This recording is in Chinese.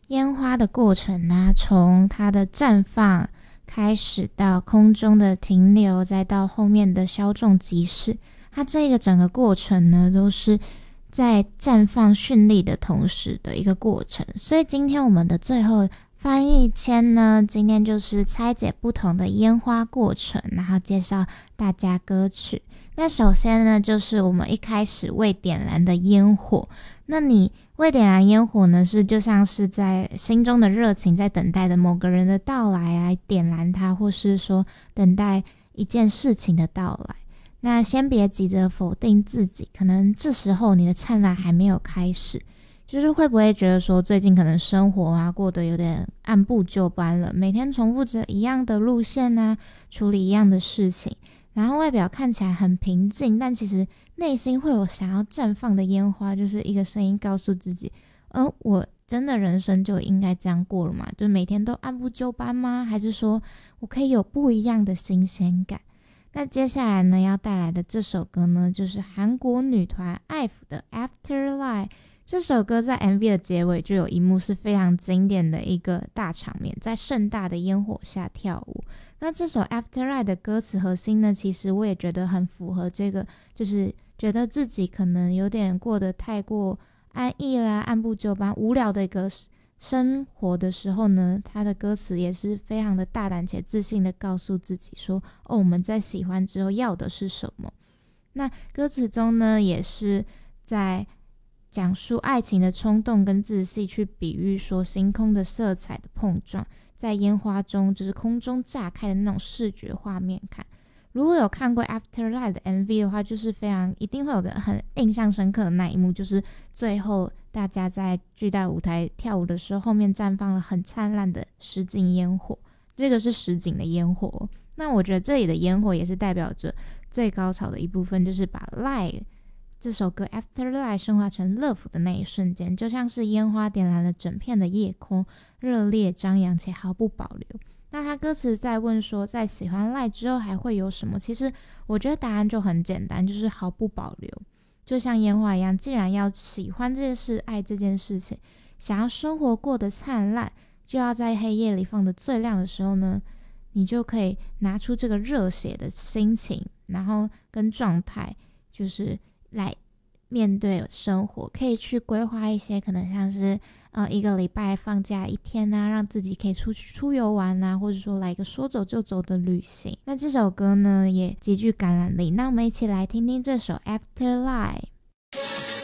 烟花的过程呢，从它的绽放开始到空中的停留，再到后面的稍纵即逝，它这个整个过程呢，都是在绽放绚丽的同时的一个过程。所以今天我们的最后翻译签呢，今天就是拆解不同的烟花过程，然后介绍大家歌曲。那首先呢，就是我们一开始未点燃的烟火。那你未点燃烟火呢，是就像是在心中的热情，在等待的某个人的到来来点燃它，或是说等待一件事情的到来。那先别急着否定自己，可能这时候你的灿烂还没有开始。就是会不会觉得说最近可能生活啊过得有点按部就班了，每天重复着一样的路线啊，处理一样的事情，然后外表看起来很平静，但其实内心会有想要绽放的烟花，就是一个声音告诉自己，我真的人生就应该这样过了吗？就每天都按部就班吗？还是说我可以有不一样的新鲜感？那接下来呢要带来的这首歌呢，就是韩国女团 IVE 的 Afterlife。这首歌在 MV 的结尾就有一幕是非常经典的一个大场面，在盛大的烟火下跳舞。那这首 Afterlife 的歌词核心呢，其实我也觉得很符合这个，就是觉得自己可能有点过得太过安逸啦，按部就班，无聊的一个生活的时候呢，他的歌词也是非常的大胆且自信的告诉自己说，我们在喜欢之后要的是什么。那歌词中呢，也是在讲述爱情的冲动跟自信，去比喻说星空的色彩的碰撞，在烟花中就是空中炸开的那种视觉画面感。如果有看过 Afterlife 的 MV 的话，就是非常一定会有个很印象深刻的那一幕，就是最后大家在巨大舞台跳舞的时候，后面绽放了很灿烂的实景烟火，这个是实景的烟火。那我觉得这里的烟火也是代表着最高潮的一部分，就是把 Light这首歌 Afterlife 升华成 Love 的那一瞬间，就像是烟花点燃了整片的夜空，热烈张扬且毫不保留。那他歌词在问说，在喜欢 Light 之后还会有什么？其实我觉得答案就很简单，就是毫不保留。就像烟花一样，既然要喜欢这件事，爱这件事情，想要生活过得灿烂，就要在黑夜里放得最亮的时候呢，你就可以拿出这个热血的心情，然后跟状态，就是来面对生活，可以去规划一些可能像是一个礼拜放假一天啊，让自己可以出游玩啊，或者说来一个说走就走的旅行。那这首歌呢也极具感染力，那我们一起来听听这首 Afterlife。